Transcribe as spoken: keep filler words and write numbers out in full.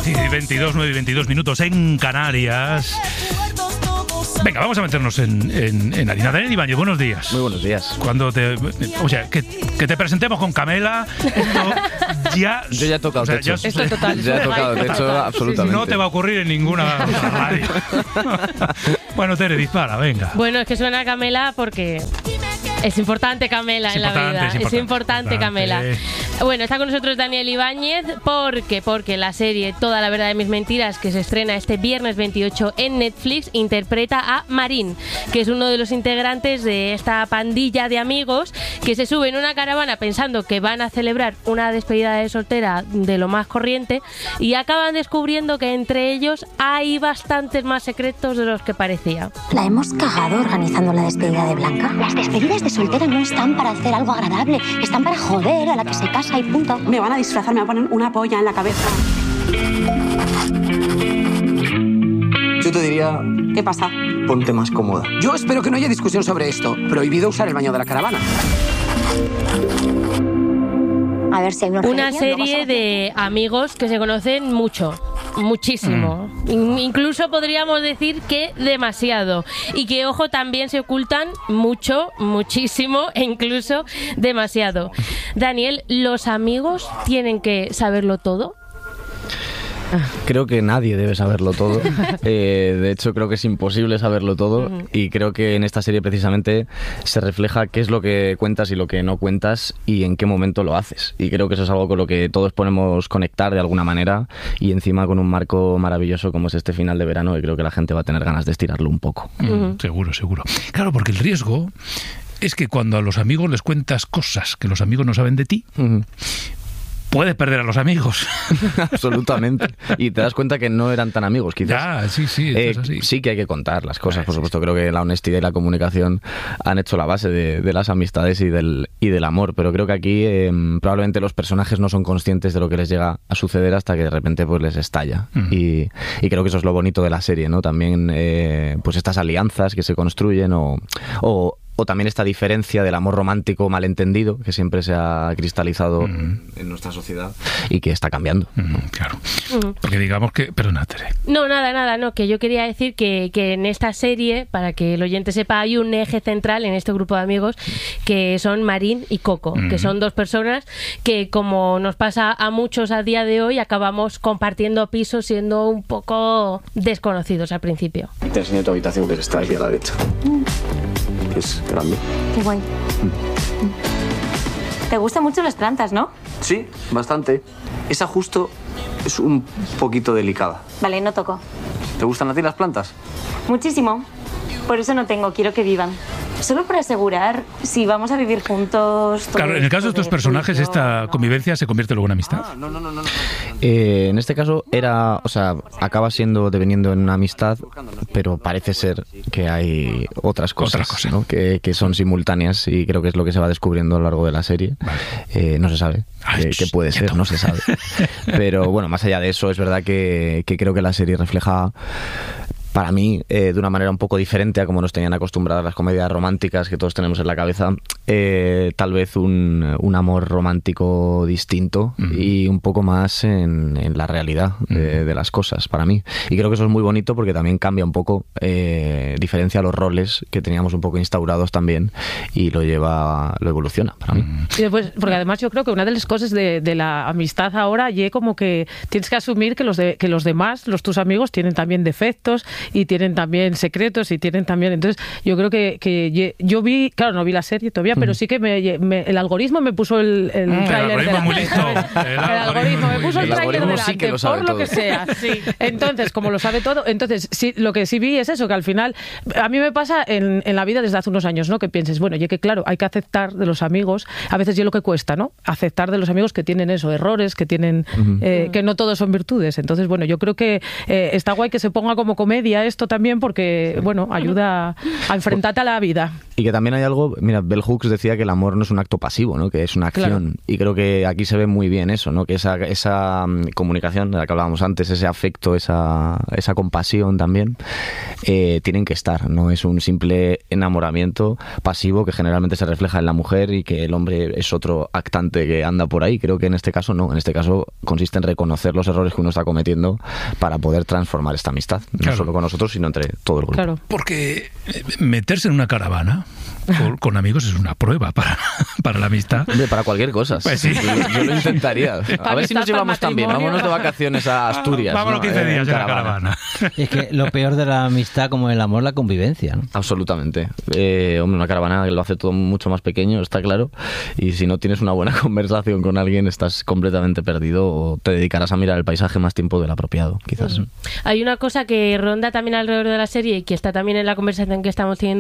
diez y veintidós, nueve y veintidós minutos en Canarias. Venga, vamos a meternos en, en, en harina. Daniel Ibáñez, buenos días. Muy buenos días. Cuando te, o sea, que, que te presentemos con Camela, esto ya... Yo ya he tocado o sea, techo. Ya, Esto es total. Ya he tocado techo, absolutamente. No te va a ocurrir en ninguna radio. Bueno, Tere, dispara, venga. Bueno, es que suena a Camela porque... Es importante Camela Es en la importante, vida. es importante, Es importante, Camela. Bueno, está con nosotros Daniel Ibáñez porque, porque la serie Toda la verdad de mis mentiras, que se estrena este viernes veintiocho en Netflix, interpreta a Marín, que es uno de los integrantes de esta pandilla de amigos que se sube en una caravana pensando que van a celebrar una despedida de soltera de lo más corriente y acaban descubriendo que entre ellos hay bastantes más secretos de los que parecía. La hemos cagado organizando la despedida de Blanca. Las despedidas de soltera no están para hacer algo agradable, están para joder a la que se casa y punto. Me van a disfrazar, me van a poner una polla en la cabeza. Yo te diría... ¿Qué pasa? Ponte más cómoda. Yo espero que no haya discusión sobre esto. Prohibido usar el baño de la caravana. A ver si hay una Una orgía, serie luego de amigos que se conocen mucho, muchísimo. Mm. In- incluso podríamos decir que demasiado. Y que, ojo, también se ocultan mucho, muchísimo e incluso demasiado. Daniel, ¿los amigos tienen que saberlo todo? Creo que nadie debe saberlo todo. Eh, de hecho, creo que es imposible saberlo todo. Uh-huh. Y creo que en esta serie precisamente se refleja qué es lo que cuentas y lo que no cuentas y en qué momento lo haces. Y creo que eso es algo con lo que todos podemos conectar de alguna manera. Y encima con un marco maravilloso como es este final de verano, y creo que la gente va a tener ganas de estirarlo un poco. Mm, Uh-huh. seguro, seguro. Claro, porque el riesgo es que cuando a los amigos les cuentas cosas que los amigos no saben de ti, Ujú. puedes perder a los amigos. Absolutamente. Y te das cuenta que no eran tan amigos, quizás. Ya, sí, sí, esto Eh, es así. sí que hay que contar las cosas, Ah, por sí, supuesto. Creo que la honestidad y la comunicación han hecho la base de, de las amistades y del, y del amor. Pero creo que aquí eh, probablemente los personajes no son conscientes de lo que les llega a suceder hasta que de repente pues les estalla. Ujú. y, y creo que eso es lo bonito de la serie, ¿no? También eh, pues estas alianzas que se construyen o... o O también esta diferencia del amor romántico malentendido que siempre se ha cristalizado Mm. en nuestra sociedad y que está cambiando. Mm, claro. Uh-huh. Porque digamos que... Perdona, Tere. No, nada, nada, no, que yo quería decir que, que en esta serie, para que el oyente sepa, hay un eje central en este grupo de amigos que son Marín y Coco, Ujú. que son dos personas que, como nos pasa a muchos a día de hoy, acabamos compartiendo pisos siendo un poco desconocidos al principio. Te enseño tu habitación, que está aquí a la derecha. Es grande. Qué guay. Te gustan mucho las plantas, ¿no? Sí, bastante. Esa justo es un poquito delicada. Vale, no toco. ¿Te gustan a ti las plantas? Muchísimo. Por eso no tengo, quiero que vivan. Solo para asegurar si vamos a vivir juntos. todo Claro, en el caso de esto estos personajes, tú y yo, esta ¿no? convivencia se convierte luego en amistad. Ah, no, no, no, no. no. Eh, en este caso era, o sea, acaba siendo deveniendo en una amistad, pero parece ser que hay otras cosas, Otras cosas. ¿no? que, que son simultáneas y creo que es lo que se va descubriendo a lo largo de la serie. Vale. Eh, no se sabe Ay, qué qué puede quieto. ser, no se sabe. Pero bueno, más allá de eso, es verdad que, que creo que la serie refleja, para mí, eh, de una manera un poco diferente a como nos tenían acostumbradas las comedias románticas que todos tenemos en la cabeza, eh, tal vez un, un amor romántico distinto Ujú. y un poco más en, en la realidad de, de las cosas, para mí. Y creo que eso es muy bonito porque también cambia un poco, eh, diferencia los roles que teníamos un poco instaurados también y lo lleva, lo evoluciona para mí. Y después, porque además yo creo que una de las cosas de, de la amistad ahora y como que tienes que asumir que los de, que los demás, los tus amigos, tienen también defectos y tienen también secretos y tienen también... Entonces yo creo que, que ye- yo vi, claro, no vi la serie todavía, pero sí que me, me- el algoritmo me puso el, el Mm, el tráiler algoritmo muy delante, listo. ¿sabes? El El, algoritmo algoritmo me muy puso el listo. tráiler El algoritmo delante, sí que lo sabe por lo todo. que sea. Sí. Entonces, como lo sabe todo, entonces sí, lo que sí vi es eso, que al final, a mí me pasa en, en la vida desde hace unos años, ¿no? Que pienses, bueno, ya que claro, hay que aceptar de los amigos, a veces yo lo que cuesta, ¿no? Aceptar de los amigos que tienen eso, errores, que tienen, eh, que no todos son virtudes. Entonces, bueno, yo creo que eh, está guay que se ponga como comedia decía esto también porque, bueno, ayuda a enfrentarte a la vida. Y que también hay algo, mira, Bell Hooks decía que el amor no es un acto pasivo, ¿no? Que es una acción. Claro. Y creo que aquí se ve muy bien eso, ¿no? Que esa, esa comunicación de la que hablábamos antes, ese afecto, esa, esa compasión también, eh, tienen que estar. No es un simple enamoramiento pasivo que generalmente se refleja en la mujer y que el hombre es otro actante que anda por ahí. Creo que en este caso no. En este caso consiste en reconocer los errores que uno está cometiendo para poder transformar esta amistad. Claro. No solo con nosotros, sino entre todo el grupo. Claro. Porque meterse en una caravana con, con amigos es una prueba para, para la amistad. Hombre, para cualquier cosa. Pues sí. Yo, yo lo intentaría. A ver si nos llevamos tan bien. Vámonos de vacaciones a Asturias. Vámonos, ¿no? quince días en la caravana. Es que lo peor de la amistad, como el amor, la convivencia, ¿no? Absolutamente. Eh, hombre, una caravana lo hace todo mucho más pequeño, está claro. Y si no tienes una buena conversación con alguien, estás completamente perdido o te dedicarás a mirar el paisaje más tiempo del apropiado, quizás. Hay una cosa que ronda también alrededor de la serie y que está también en la conversación que estamos teniendo